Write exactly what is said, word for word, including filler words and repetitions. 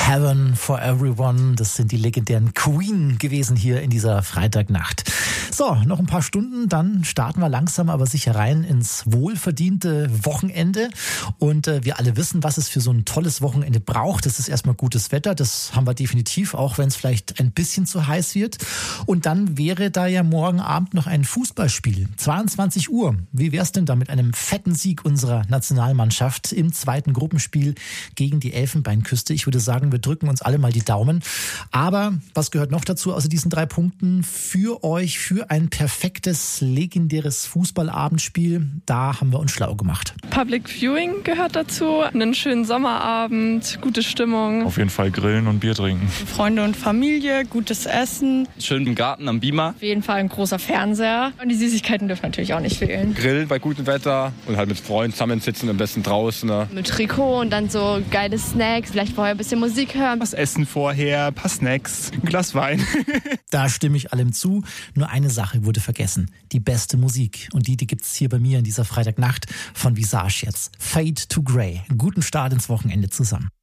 Heaven for Everyone. Das sind die legendären Queen gewesen hier in dieser Freitagnacht. So, noch ein paar Stunden, dann starten wir langsam aber sicher rein ins wohlverdiente Wochenende. Und äh, wir alle wissen, was es für so ein tolles Wochenende braucht. Das ist erstmal gutes Wetter, das haben wir definitiv, auch wenn es vielleicht ein bisschen zu heiß wird. Und dann wäre da ja morgen Abend noch ein Fußballspiel. zweiundzwanzig Uhr. Wie wär's denn da mit einem fetten Sieg unserer Nationalmannschaft im zweiten Gruppenspiel gegen die Elfenbeinküste? Ich würde sagen, wir drücken uns alle mal die Daumen. Aber was gehört noch dazu außer diesen drei Punkten? Für euch, für ein perfektes, legendäres Fußballabendspiel, da haben wir uns schlau gemacht. Public Viewing gehört dazu, einen schönen Sommerabend, gute Stimmung. Auf jeden Fall grillen und Bier trinken. Freunde und Familie, gutes Essen. Schön im Garten am Beamer. Auf jeden Fall ein großer Fernseher. Und die Süßigkeiten dürfen natürlich auch nicht fehlen. Grillen bei gutem Wetter und halt mit Freunden zusammensitzen, am besten draußen. Ne? Mit Trikot und dann so geile Snacks, vielleicht vorher ein bisschen Musik hören. Was essen vorher, ein paar Snacks, ein Glas Wein. Da stimme ich allem zu. Nur eine Sache wurde vergessen. Die beste Musik. Und die, die gibt's hier bei mir in dieser Freitagnacht von Visage jetzt. Fade to Grey. Guten Start ins Wochenende zusammen.